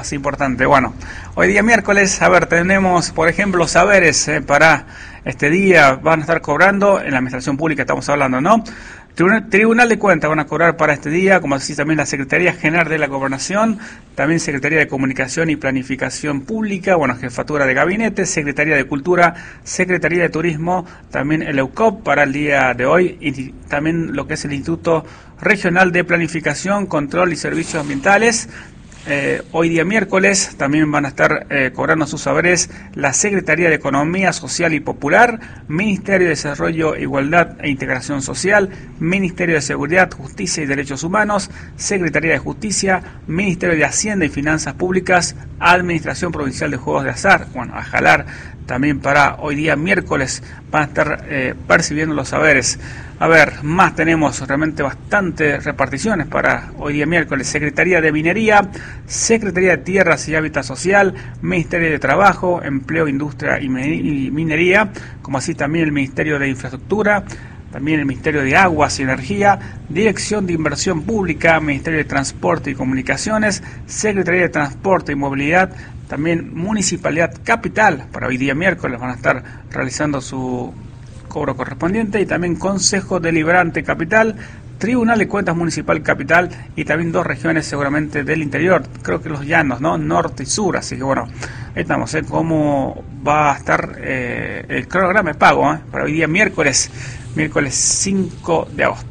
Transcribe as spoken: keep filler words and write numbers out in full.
Es importante. Bueno, hoy día miércoles, a ver, tenemos, por ejemplo, saberes eh, para este día, van a estar cobrando en la administración pública, estamos hablando, ¿no? Tribunal, Tribunal de Cuentas van a cobrar para este día, como así también la Secretaría General de la Gobernación, también Secretaría de Comunicación y Planificación Pública, bueno, Jefatura de Gabinete, Secretaría de Cultura, Secretaría de Turismo, también el EUCOP para el día de hoy, y también lo que es el Instituto Regional de Planificación, Control y Servicios Ambientales. Eh, hoy día miércoles también van a estar eh, cobrando sus saberes la Secretaría de Economía Social y Popular, Ministerio de Desarrollo, Igualdad e Integración Social, Ministerio de Seguridad, Justicia y Derechos Humanos, Secretaría de Justicia, Ministerio de Hacienda y Finanzas Públicas, Administración Provincial de Juegos de Azar, bueno, a jalar también para hoy día miércoles van a estar eh, percibiendo los saberes. A ver, más tenemos realmente bastantes reparticiones para hoy día miércoles. Secretaría de Minería, Secretaría de Tierras y Hábitat Social, Ministerio de Trabajo, Empleo, Industria y Minería, como así también el Ministerio de Infraestructura, también el Ministerio de Aguas y Energía, Dirección de Inversión Pública, Ministerio de Transporte y Comunicaciones, Secretaría de Transporte y Movilidad, también Municipalidad Capital, para hoy día miércoles van a estar realizando su cobro correspondiente, y también Consejo Deliberante Capital, Tribunal de Cuentas Municipal Capital y también dos regiones seguramente del interior, creo que los llanos, ¿no? Norte y sur, así que bueno, ahí estamos, ¿eh? Cómo va a estar eh, el cronograma de pago, ¿eh? Para hoy día miércoles, miércoles cinco de agosto.